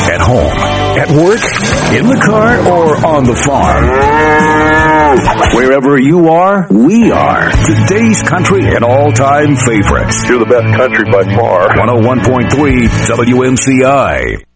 At home, at work, in the car, or on the farm. Wherever you are, we are. Today's country and all-time favorites. You're the best country by far. 101.3 WMCI.